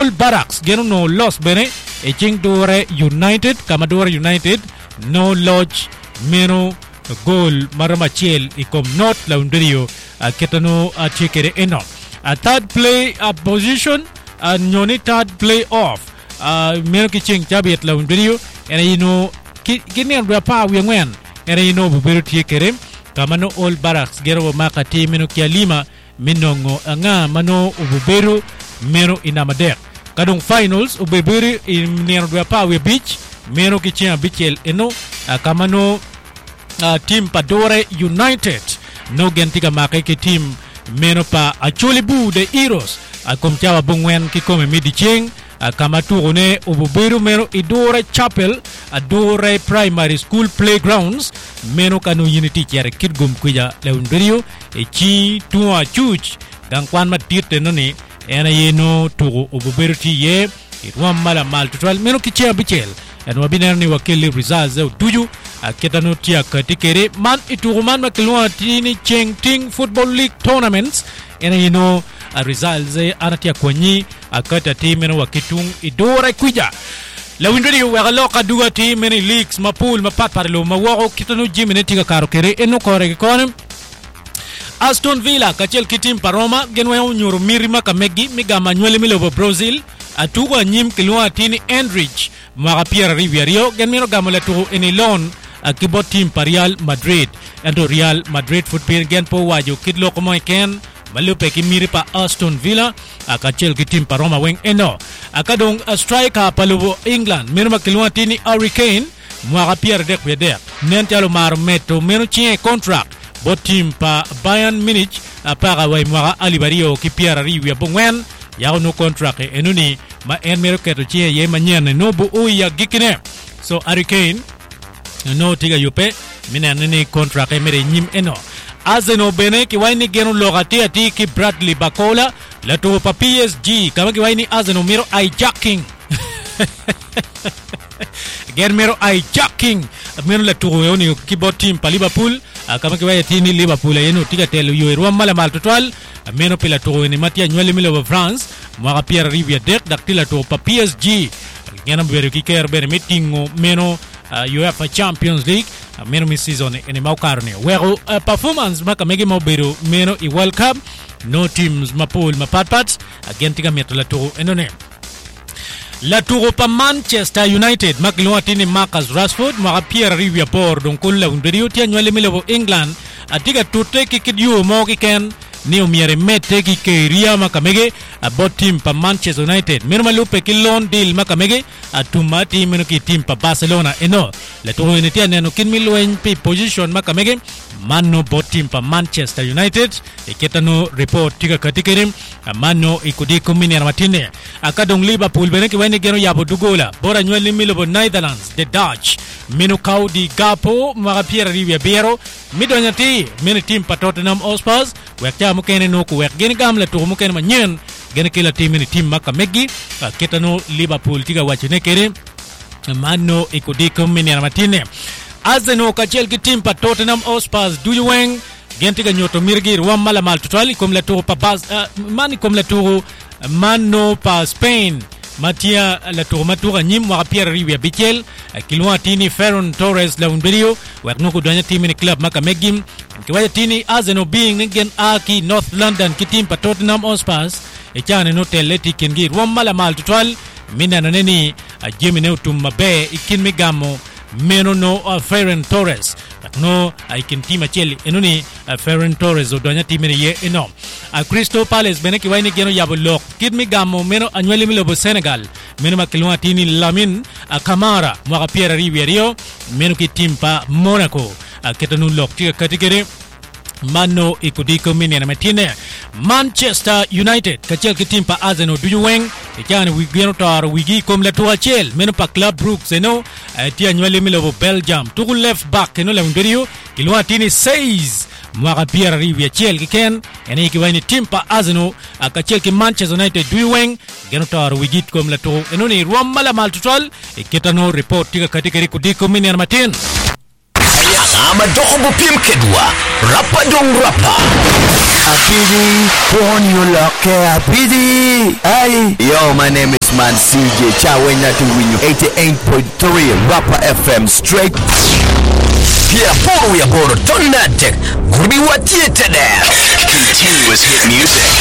Old Barracks geno no loss bene e Chingdore United Kamadore United no lodge meno goal maramachiel ikom not launderio ketano chikere eno a third play position nyoni third play off meno kiching chabiet launderio ene ino kinen rapa wengwen ene ino buberu chikere kamano Old Barracks gero makati meno kialima minongo anga mano ububeru meno inamadek kadong finals ubeberu in rapa we beach meno kiching bichel eno kamano team Padore United no gentiga makeke team meno pa Acholibu de Heroes akomchawa bungwen kikome midiching kama turone ububeru meno Idore Chapel Adore Primary School Playgrounds meno kanu Unity kere kidgum kuya leunderio e chi tuwa chuch gangkwan matirte noni ena yeno turu ububeru tiye irwam mala mal tutual meno kichea bichel eno wabinarni wakili results duju ketano tia katikere man ituruman makelwa tini Cheng Ting Football League Tournaments ena yeno results anatia kwenyi akata team wakitung Idore kuja la windri wagaloka duga team many leagues mapul mapatparlo mawaro kitano jimene tiga karokere eno korege konem Aston Villa kachel kitim Paroma genwa nyoro mirima kamegi migama nywele milobo Brazil atugo nyim kilwa tini Enrich Marapia Riviero genmiro gamola tu enilon akibo team Real Madrid endo Real Madrid football genpo wajo kidlo komo ken malupe kimiri pa Aston Villa akachel kitim Paroma weng eno akadong striker palubo England mirma kilwa tini Hurricane Marapia dek weder nentalo mar meto meno chie contract bot team pa Bayern Munich para way mwa alibario kipiara riwi bongwen ya no contract enuni ma en meroketo chie ye manyane no bu uya gikine so Hurricane no tiga yupe minane ni contract mere nyim eno Arsenal bene ki waini genu logati ati ki Bradley Bacola la to pa PSG kama ki waini Arsenal mero hijacking gen mero hijacking mero la to yoni ki bot team pa Liverpool kama ki waini tini Liverpool yeno tiga telo yo ro mala mal total meno pela to ni matia nywele milo wa France mwa Pierre Rivière dek daktila to pa PSG gena bere ki ker bere meeting meno UEFA Champions League meno mi season ene maukarne wero performance maka mege mobero meno I World Cup no teams mapol mapatpat agentiga metola to enone la tour pa Manchester United makilwa tini Marcus Rashford mwa Pierre Rivière por donc la underio tia nywele milo England atiga tote kikidio mo kiken ni umiere mete ki keria makamege about team pa Manchester United meno lupe ki loan deal makamege atuma team no ki team pa Barcelona eno la to unity neno kin milwen pe position makamege mano bot team pa Manchester United eketano report tiga katikerim mano ikudi kumini matine akadong Liverpool beneki wani geno yabo dugola bora nywele milobo Netherlands the Dutch meno kaudi gapo mwa Pierre Rivière midonyati meno team pa Tottenham Hotspur wekya mukene no ku wek gene gamla to mukene manyen gene kila team ni team makamegi ketano Liverpool tiga wachine kere mano ikudi kumini matine Arsenal kachel ki team pa Tottenham Hotspur duyuweng gentiga nyoto mirgi ruam mala mal total kom la tour pa mani kom la tour mano pa Spain matia la tour matura nyim wa Pierre Rivière bichel kilwa tini Ferran Torres la unberio wakno ko donya team ni club makamegim kiwaya tini Arsenal being ngen aki North London ki team pa Tottenham Hotspur e chane no teleti kengi ruam mala mal total minana neni jemine utumma be ikin megamo meno no Ferran Torres no aikin team acheli enuni Ferran Torres odonya team ni ye eno Crystal Palace beneki waini geno yabo lok kidmi gamo meno anywele milobo Senegal meno makilwa tini Lamine Camara mwa Pierre Rivière meno ki team pa Monaco ketanu lok tiga kategori mano ikudiko mini na matine Manchester United kachel ki team pa Arsenal duyuweng ekane wigeno tar wigi kom la tour chel meno pa Club Brugge eno tia nywele milobo Belgium to left back eno la underio kilwa tini 6 mwa Pierre Rivière chel kiken ene ki wani team pa Arsenal akachel ki Manchester United duyuweng geno tar wigi kom la tour eno ni romala mal total eketano report tiga kategori kudiko mini na matine ama doko bupim kedua rapa dong rapa apidi pon you loke apidi ay yo my name is man CJ Chawena to win 88.3 Rapper FM straight. Pia boru ya boro tonnatek. Gurbi watie tede. Continuous hit music.